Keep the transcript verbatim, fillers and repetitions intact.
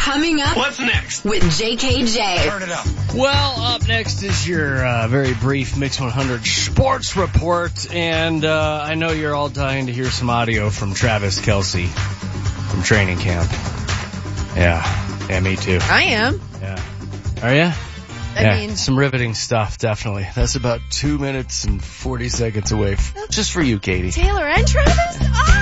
Coming up. What's next? With J K J. Turn it up. Well, up next is your uh, very brief Mix one hundred sports report, and uh, I know you're all dying to hear some audio from Travis Kelce from training camp. Yeah, yeah, me too. I am. Yeah. Are ya? I yeah, mean, some riveting stuff, definitely. That's about two minutes and forty seconds away. Just for you, Katie. Taylor and Travis? Oh!